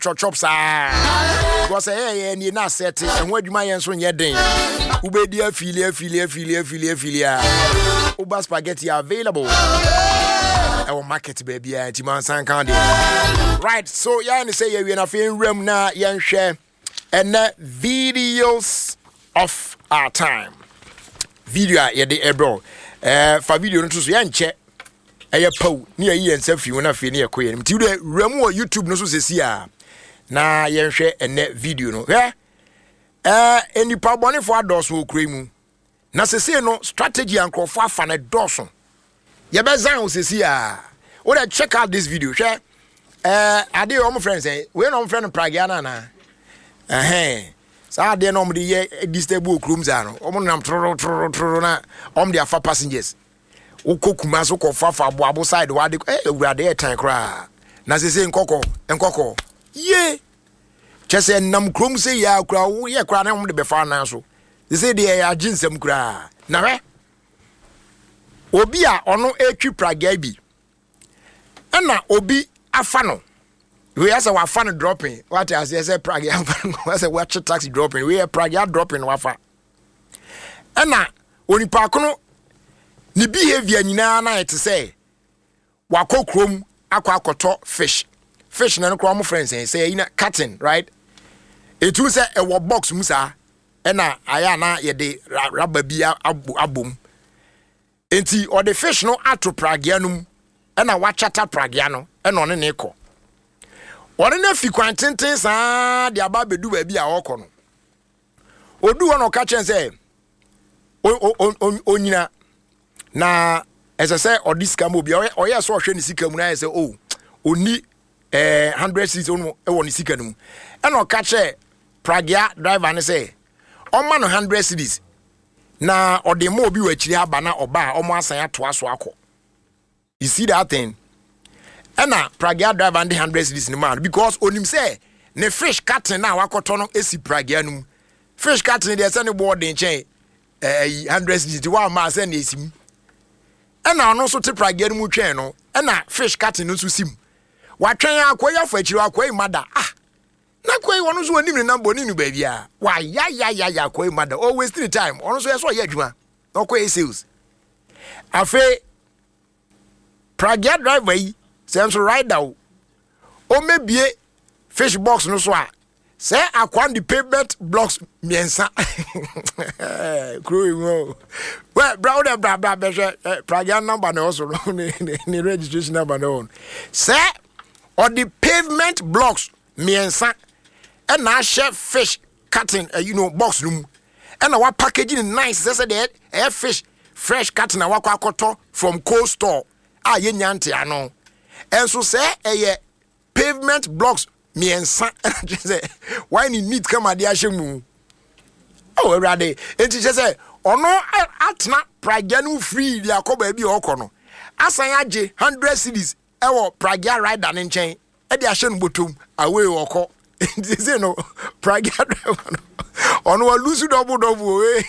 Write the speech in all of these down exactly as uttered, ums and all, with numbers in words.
chop chop sa because eh ni na set e ho adwuma yen so nye den ubedi afili afili afili afili afili a uba spaghetti available our market baby anti man san kan de right so ya ni say we na fe nram na yen hwe and videos of our time video ye de ebro eh fa video no to so yen che eye paw ni ayi yen safi wona fe ne ekoye nti de ramu YouTube no so sesi a na yen hwe ene video no eh eh eni pa bone fo adoso okura mu na sesi no strategy ankrofo afa na doso ye bezan o sesi a wo dey check out this video hwe eh ade o mo friends eh we no mo friend Pragiana na eh sa ade no mo de ye disturb okrum za no o mo nam troro troro troro na o mo de afa passengers ukokuma so ko fafa abo abo side wa de eh ewurade e tan kra na sese nkoko nkoko ye chese nam krom se ya kra wo ye kra na mo de befa na so sese de ya ginsem kra na we obi a ono etwi Pragia bi na obi afa no we asa wa fa no dropping what as say Pragia afa say watch taxi dropping we Pragia dropping wafa na onipa kono ni behavior nyina na it say wakokrom akwa akoto fish fish na no kro mo friends say you know cutting right it will say a box musa na aya na ye de rubber bia abom enti or the fish no ato Pragia num na wachata Pragia no na one ne ko one na fi kwantenten saa de aba bedu ba bia woko no odu no ka chen say onyina na as I say or this cam obi o yes so hwe ni sika mu na say oh oni eh one hundred cities on e won ni sika num e no ka che Pragia driver ne say o ma no one hundred cities na o de mo obi wa chiri aba na oba o mo asan ato aso akọ you see that thing and na Pragia driver and one hundred cities ni man because onim say ne fish cutting na wakoto no esi Pragia num fish cutting dey say ne board in chain eh one hundred cities wa ma say na esim ena ono so te Pragia no mu twen no ena fish cutting no so sim wa twen akoya fa chiri akoyi mada ah na koyi wono so onim ne number ni nu ba bia wa ya ya ya ya akoyi mada always three time ono so yeso ya adwuma akoyi sales afi Pragia driver yi sense right now o mebie fish box no so a say akwan the payment blocks miensa crew wo well brother bra bra be Pragia number no so ni registration number no say or the pavement blocks miensa and na share fish cutting uh, you know box room and our packaging nice say the air fish fresh cutting na wakwa akoto from cold store ah ye nyante ano and so say eh pavement blocks miensa say why ni need come ade ahemu oh ready enti say ono atna Pragia no free dia akoba bi okono asan age one hundred cities e wo Pragia rider ne nchen e de ahye no botom away okọ enti say no Pragia driver ono wa lose double double we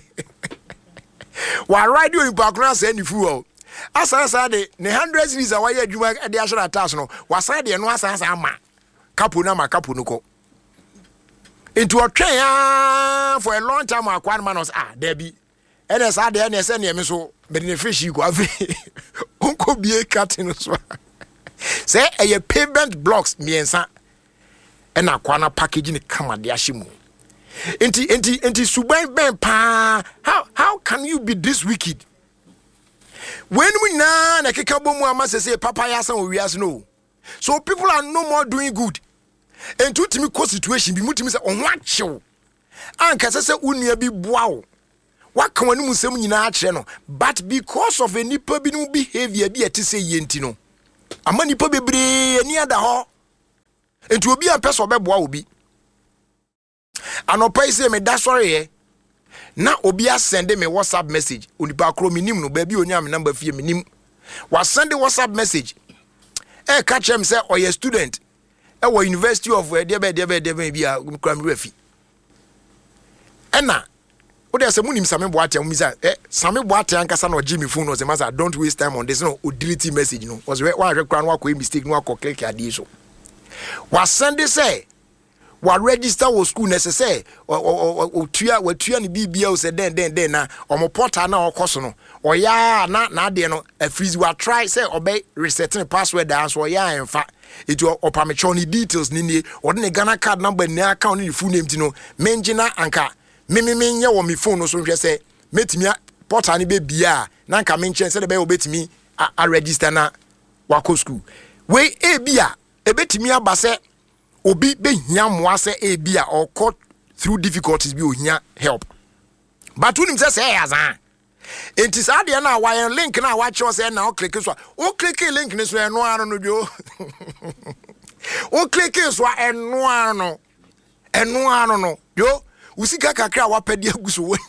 wa ride you in background say ni fu asan sa de ne one hundred cities away adwuma e de ahye na tax no wasan de no asan sa ama kapo na ma kapo no ko into otwen ya for a long time akwan manos ah there be and as ade na say na me so be the fish go ave onko bie cutting so say e pavement blocks miensa and akwana packaging kama de ahyimu enti enti enti suban ben pa how how can you be this wicked when we na na keka bomu amase say papa ya san owiase no so people are no more doing good and to timi ko situation bi mutimi say onho achew anka say unua bi boawo waka wani musem nyina akere no but because of a nipa bi no behavior bi eti say yenti no ama nipa bebre ani ada ho enti obi an person beboa obi anopai say me da sorry eh na obi a send me WhatsApp message onipa akro minim no ba bi onya me number fie minim wa send WhatsApp message e catch him say or your student e wo University of where there be there be there be bia kram refi ena o dey say munim same boate am misa eh same boate ankasa na oji me phone no say masa don't waste time on this no o delete message no was why I kran wa ko mistake no akọ click ade so Was Sunday say, what register was school necessary, or Tua, what Tua and B B O said, then, then, then, or more porta now or cosono, or ya, not, not, you know, a freeze will try, say, obey, resetting password dance, or ya, in fact, it will opamechoni details, nini, or the Ghana card number, near account, your full name, you know, menjina, anka, me, me, me, ya, or me phone, or so just say, met me, porta, and baby, ya, nanka mention, said, obey, to me, I register na, wako school. We, e, bia, e bet me, abase, obi be hia moase e bia or caught through difficulties bi ohia help but when him say say azan it is ade na why link na watch us say na o click so o click link ni so eno anu no jo o click so eno anu eno anu no jo usika kakra wa pedi aguso wo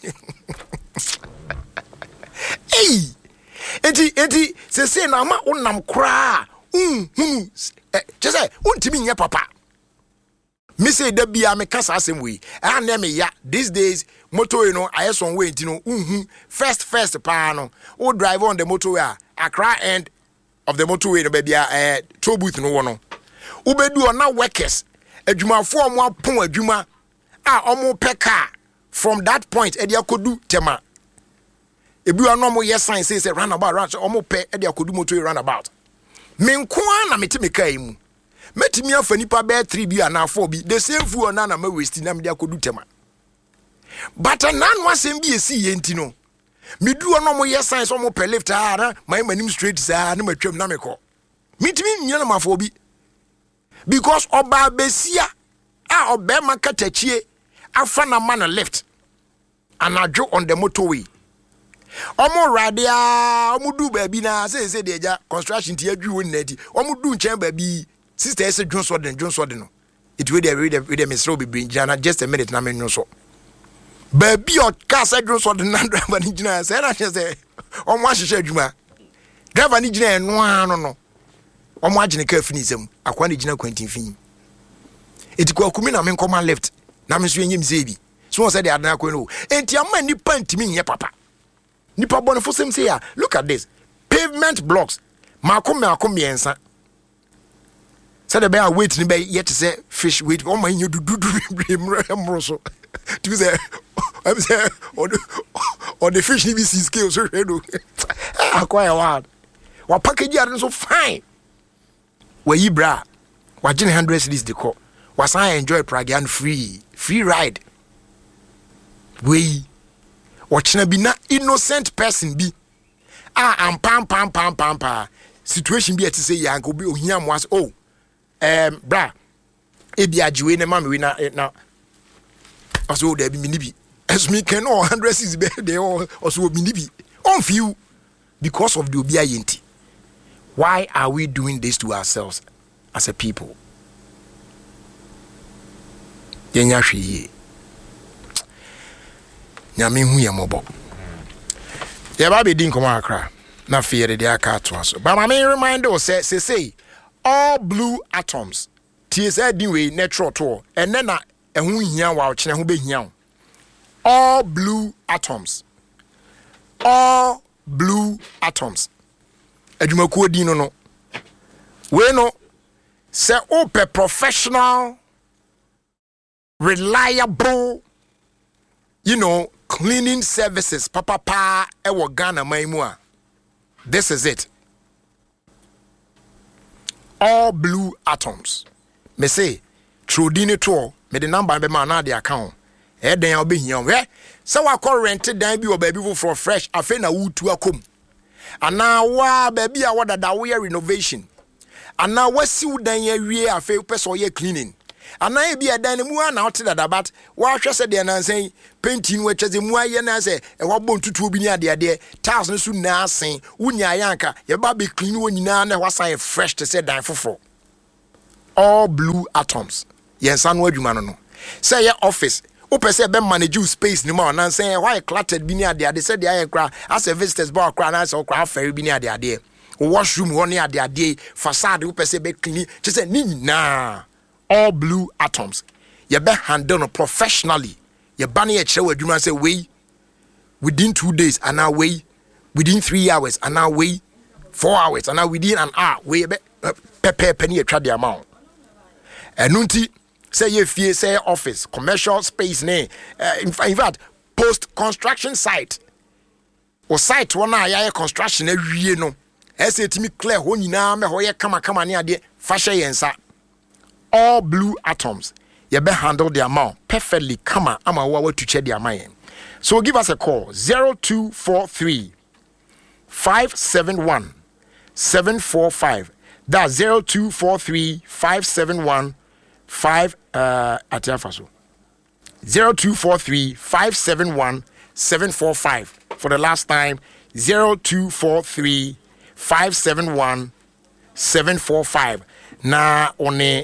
eh enti enti se se na ma unam kra um hum je say untimi nya papa. Me say the be a me kasa asem we and na me ya these days motor you know I some way you know mhm first first pa no o drive on the motorway Accra end of the motorway no baby eh toll booth no wo no ubedu on na workers adwumafo omo apon adwuma a omo pe car from that point e dia kodu tema ebi wa no mo yes sign say say roundabout round omo pe e dia kodu motorway roundabout me nko na me te me kai mu metimi afa nipa be three bi na four bi the same fool na na ma waste na me dia kodu tema but na no asem bi esi ye ntino me du no mo yes sign so mo pe left ara my manim straight sa na matwam na me ko metimi nyana ma fo bi because oba besia a oba makatachie afa na man left and adwo on the motorway omo radia omo du ba bi na say say de ja construction ti adwu won na ti omo du nchen ba bi sister ese John Sodden John Sodden no it we dey read with them slow be bring jana just a minute na me no so baby o ka say John Sodden na driver ni jina say na say omo ahihye adwuma driver ni jina eno ano no omo agene ka fini sem akwa ni jina kwantin fin etikwa kumi na me nkoma left na me so enyim sei bi so won say dey adana ko no enti ama nipa ntimi nye papa nipa bone fo sem say ya look at this pavement blocks makom makom yensa said the bear waiting be yet to say fish wait oh my you do do do so to say I'm say or the fish need be see scales so do acquire one what package are so fine where you bra what one hundred cities the call was I enjoy Prague and free free ride we watching be na innocent person be ah am pam pam pam pam pam situation be to say ya go be ohiam was oh Um, bra, ebi ajiwe ne mami we na na. Also there be minibi. As me can all hundred is be there also minibi. On few because of the obia yenti. Why are we doing this to ourselves as a people? Yenya hwe. Nyame hu ye mobo. Ye ba be din komo akra. Na fear de aka to aso. But my main reminder say say say all blue atoms. T S A dinwe natural to and then a hu hia wa ochene ho be hia. All blue atoms. All blue atoms. Adwumakuo din no no. We no say ope professional reliable you know cleaning services papa pa e wo Ghana man mu a. This is it. All blue atoms. Me say, through dini to me the number be man na the account. E den obi hian we. So wa call rented dan bi o baby for fresh afa na wutu akom. Ana wa baby a wada da we renovation. Ana wasi udan ya wie afa person ye cleaning. Ana e bi adan mu ana ote da but wa hwe se de na nsen painting we tweze mu aye na se e wa bon tutu obi ni ade ade tiles no su na asen unya yanka ye ba be clean wo nyina na wasan fresh to say dan foforo. All blue atoms yensa no adwuma no no say ye office o pese be manage space ni ma na nsen why cluttered bi ni ade ade say de aye kra as a visitors bar kra na say kra fair bi ni ade ade washroom ho ni ade ade facade o pese be clean just say ni na all blue atoms ye be handle no professionally ye bani ye kire wadwuma say we within two days and now we within three hours and now we four hours and now within an hour we be pepe penny e twa the amount Enunti say ye fie say office, commercial space ne. Uh, in, in fact, post construction site. O site one na ya construction e wie no. Ese timi clear ho nyina me ho ye kama kama ne ade fa hye yensa. All Blue Atoms. You better handle the amount perfectly. Come on, I'm a to check the amount. So give us a call zero two four three, five seven one, seven four five. That's zero two four three, five seven one, five uh at Yafaso. zero two four three, five seven one, seven four five. For the last time, zero two four three, five seven one, seven four five. Now on a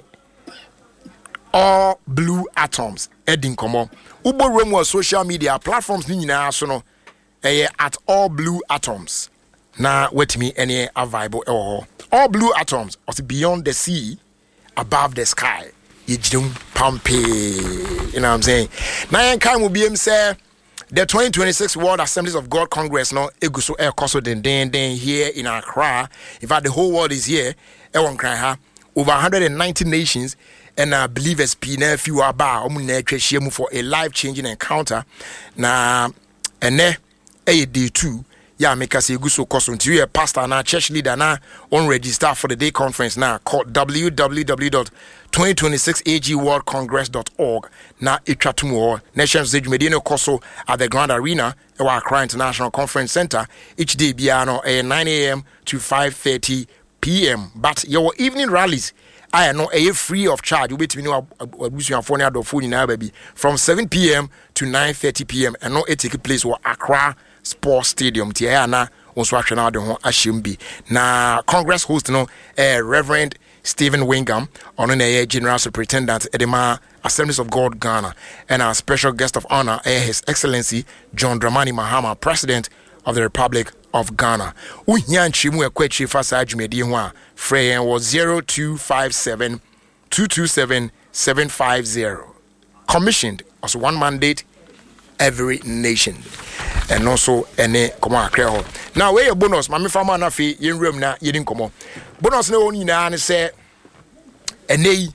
All Blue Atoms Edin Komo Ubo Remo social media platforms ni nyina so no eh at All Blue Atoms na wetimi any available eh All Blue Atoms was beyond the sea above the sky yejidum pampe you know what I'm saying na yan kan mo biem say the twenty twenty-six World Assemblies of God Congress no eguso e koso den den den here in Accra. In fact the whole world is here e won kran ha over one hundred ninety nations. And I believe as P N F you are about for a life changing encounter. Na and ne a day two. Yeah, make us a good so custom to you a pastor and a church leader now on register for the day conference now called w w w dot twenty twenty-six a g world congress dot org. Now it tratumo Nations Medino Coso at the Grand Arena, our Accra International Conference Center each day biano a nine a.m. to five thirty p.m. But your evening rallies I know a free of charge. You wait to know a phone out of phone in our baby from seven p.m. to nine thirty p.m. and no it take place or Accra Sports Stadium. Tiana also action out on Ashimbi. Na Congress host no uh, Reverend Stephen Wingham on a General Superintendent Edema Assemblies of God Ghana and our special guest of honor uh, His Excellency John Dramani Mahama, President of the Republic of Ghana. Unyan chimu ekwechi fasa ajumedi ho Freyen was zero two five seven, two two seven, seven five zero. Commissioned as one mandate every nation. And also any command creho. Now where your bonus, mami fama na fi yin room na yedin komo. Bonus no oni na ne say enei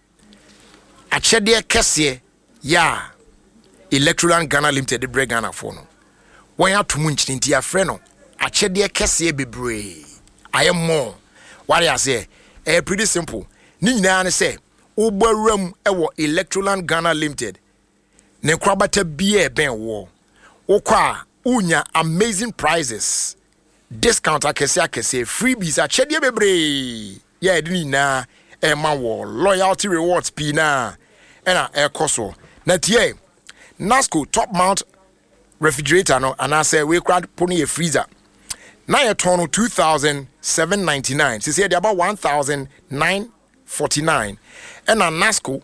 achede kese ya Electoral Ghana Limited de Ghana for no. When you to munch into your friend, a chedia cassia be brave. I am more. What I say, eh, pretty simple. Nina say, Uber Rum Ewo Electoral Ghana Limited. Ne crabata beer ben war. Okwa, unya amazing prizes. Discount a cassia cassia, freebies a chedia be brave. Yeah, Nina, eh, man war, loyalty rewards pina. And a air coso. Not ye. NASCO top mount refrigerator no and I say we crowd pony a freezer. Now you turn two thousand seven ninety nine. She said about one thousand nine forty nine. And a NASCO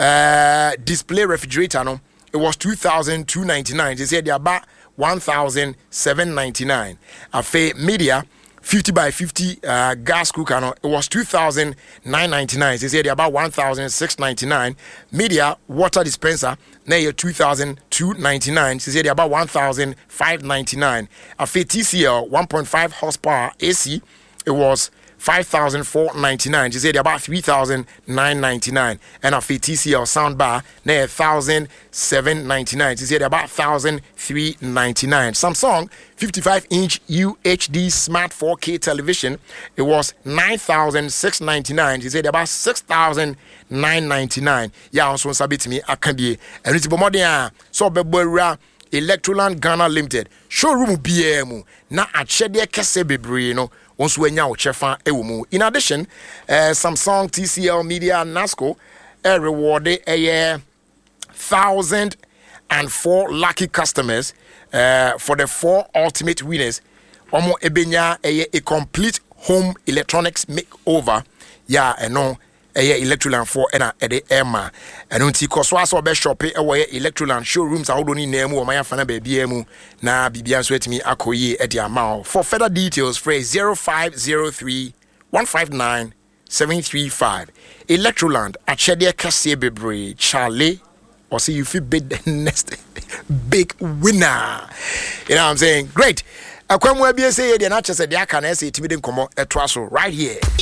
uh display refrigerator no it was two thousand two ninety nine. She said about one thousand seven ninety nine. A fa media fifty by fifty uh, gas cooker no it was two thousand nine ninety nine. She said about one thousand six ninety nine. Media water dispenser now two thousand two ninety nine. She said about one thousand five ninety nine. A fa T C L one point five horsepower A C it was five thousand four ninety nine. She said about three thousand nine ninety nine. And a T C L soundbar now one thousand seven ninety nine. She said about one thousand three ninety nine. Samsung fifty-five inch U H D smart four K television it was nine thousand six ninety nine. She said about six thousand nine ninety nine. Yeah, also sabit me akambie. And it's bomodea so bebora Electoral Ghana Limited showroom B M na achede kese bebre no onso anya wo chefa ewomu. In addition, uh, Samsung, T C L Media, NASCO uh, rewarded a uh, thousand and four lucky customers uh, for the four ultimate winners. Omo ebenya a, a complete home electronics makeover. Yeah, and no. Eye Electroland for ena ede Emma eno nti koso aso be shop e wo Electroland showrooms ahodo ni na mu o maya fana ba bia mu na bibia so atimi akoyi e de ama. For further details phrase zero five zero three, one five nine, seven three five. Electroland achede kase bebre Charlie or see you feel big the next big winner. You know what I'm saying? Great. Akwamwa bia say e de na chese de aka na say timi de nkomo etwa so right here.